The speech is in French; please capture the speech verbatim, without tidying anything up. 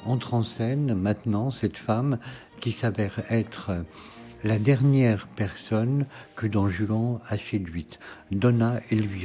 entre en scène maintenant cette femme qui s'avère être la dernière personne que Don Juan a séduite, Donna Elvira.